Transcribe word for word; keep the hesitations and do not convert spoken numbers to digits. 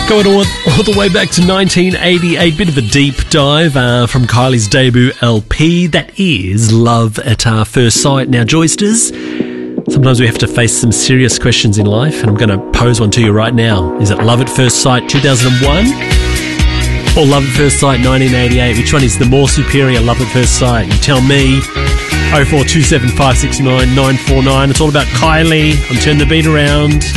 Going all, all the way back to nineteen eighty-eight, bit of a deep dive uh, from Kylie's debut L P. That is Love at uh, First Sight. Now, Joysters, sometimes we have to face some serious questions in life, and I'm going to pose one to you right now. Is it Love at First Sight two thousand one or Love at First Sight nineteen eighty-eight? Which one is the more superior Love at First Sight? You tell me. oh four two seven five six nine nine four nine. It's all about Kylie. I'm turning the beat around.